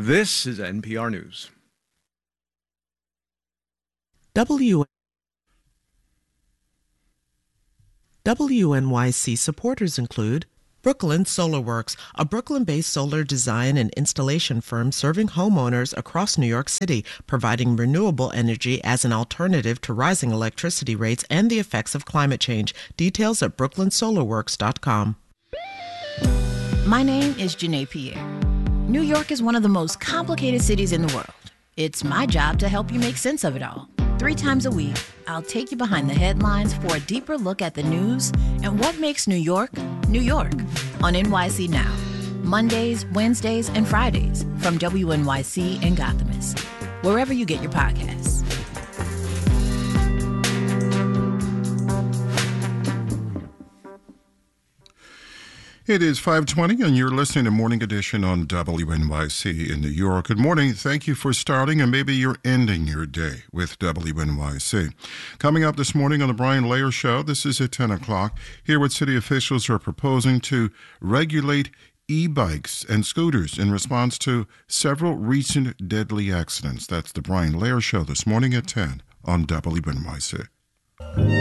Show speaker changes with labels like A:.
A: This is NPR News.
B: WNYC supporters include Brooklyn Solar Works, a Brooklyn-based solar design and installation firm serving homeowners across New York City, providing renewable energy as an alternative to rising electricity rates and the effects of climate change. Details at brooklynsolarworks.com.
C: My name is Janae Pierre. New York is one of the most complicated cities in the world. It's my job to help you make sense of it all. 3 times a week, I'll take you behind the headlines for a deeper look at the news and what makes New York, New York, on NYC Now. Mondays, Wednesdays, and Fridays from WNYC and Gothamist, wherever you get your podcasts.
D: It is 5:20, and you're listening to Morning Edition on WNYC in New York. Good morning. Thank you for starting, and maybe you're ending your day with WNYC. Coming up this morning on the Brian Layer Show, this is at 10 o'clock. Hear what city officials are proposing to regulate e-bikes and scooters in response to several recent deadly accidents. That's the Brian Layer Show this morning at 10 on WNYC.